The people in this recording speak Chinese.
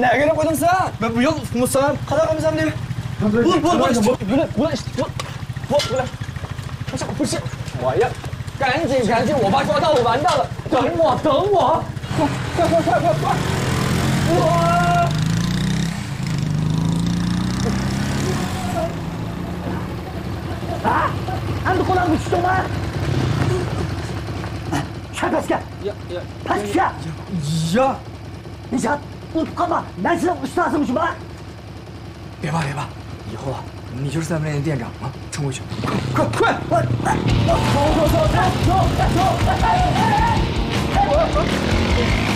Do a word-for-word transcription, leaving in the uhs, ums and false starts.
哪个人不动手？不不用不算，看到我们上面的。不不不不不不不不不不来，不是不是，我要赶紧赶紧，我爸抓到我完蛋了，等我等我，快快快快快快！我。 아! 안 듣고 나면 주정만! 차 다시 가! 야, 야, 다시 가! 야! 你想，我干嘛？男生杀什么什么？别怕别怕，以后啊，你就是三分店的店长啊！冲过去，快快快！走走走走走走走！